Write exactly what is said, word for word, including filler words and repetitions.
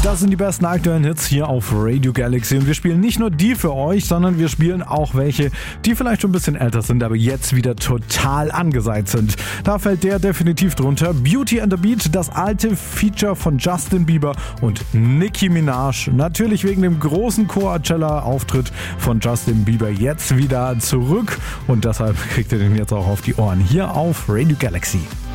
Das sind die besten aktuellen Hits hier auf Radio Galaxy und wir spielen nicht nur die für euch, sondern wir spielen auch welche, die vielleicht schon ein bisschen älter sind, aber jetzt wieder total angesagt sind. Da fällt der definitiv drunter. Beauty and the Beat, das alte Feature von Justin Bieber und Nicki Minaj. Natürlich wegen dem großen Coachella-Auftritt von Justin Bieber jetzt wieder zurück und deshalb kriegt ihr den jetzt auch auf die Ohren hier auf Radio Galaxy.